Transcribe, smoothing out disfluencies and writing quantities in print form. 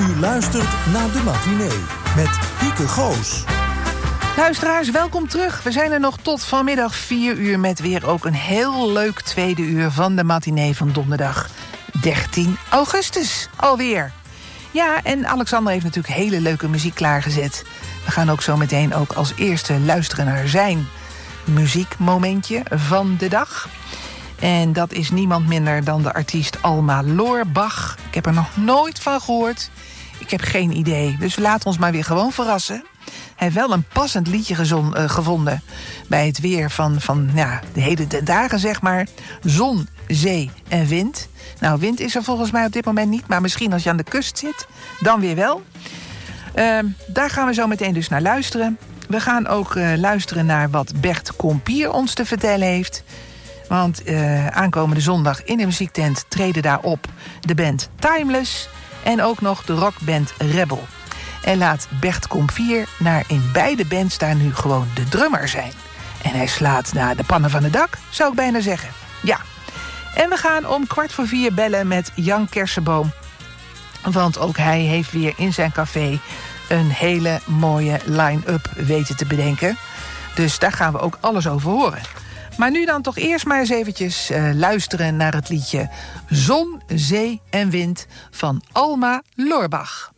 U luistert naar De Matinee met Hieke Goos. Luisteraars, welkom terug. We zijn er nog tot vanmiddag 4 uur... met weer ook een heel leuk tweede uur van De Matinee van donderdag 13 augustus. Alweer. Ja, en Alexander heeft natuurlijk hele leuke muziek klaargezet. We gaan ook zo meteen ook als eerste luisteren naar zijn muziekmomentje van de dag. En dat is niemand minder dan de artiest Alma Loorbach. Ik heb er nog nooit van gehoord. Ik heb geen idee. Dus we laten ons maar weer gewoon verrassen. Hij heeft wel een passend liedje gevonden bij het weer van de hele dagen, zeg maar. Zon, zee en wind. Nou, wind is er volgens mij op dit moment niet, maar misschien als je aan de kust zit, dan weer wel. Daar gaan we zo meteen dus naar luisteren. We gaan ook luisteren naar wat Bert Kompier ons te vertellen heeft. Want aankomende zondag in de muziektent treden daar op de band Timeless en ook nog de rockband Rebel. En laat Bert Kompier in beide bands daar nu gewoon de drummer zijn. En hij slaat naar de pannen van het dak, zou ik bijna zeggen. Ja. En we gaan om 3:15 bellen met Jan Kersenboom. Want ook hij heeft weer in zijn café een hele mooie line-up weten te bedenken. Dus daar gaan we ook alles over horen. Maar nu dan toch eerst maar eens eventjes luisteren naar het liedje Zon, Zee en Wind van Alma Loorbach.